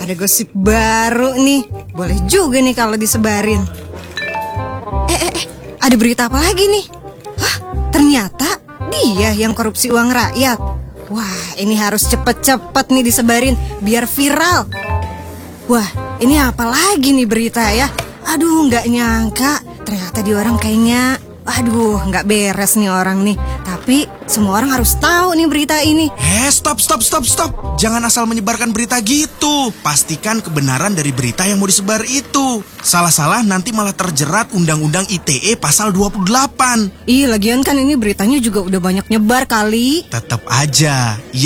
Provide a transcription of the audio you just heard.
ada gosip baru nih. Boleh juga nih kalau disebarin. Ada berita apa lagi nih? Hah, ternyata dia yang korupsi uang rakyat. Wah, ini harus cepet-cepet nih disebarin biar viral. Wah, ini apa lagi nih berita ya? Aduh, nggak nyangka. Ternyata dia orang kayaknya, aduh, nggak beres nih orang nih. Tapi semua orang harus tahu nih berita ini. Stop. Jangan asal menyebarkan berita gitu. Pastikan kebenaran dari berita yang mau disebar itu. Salah-salah nanti malah terjerat Undang-Undang ITE pasal 28. Lagian kan ini beritanya juga udah banyak nyebar kali. Tetap aja,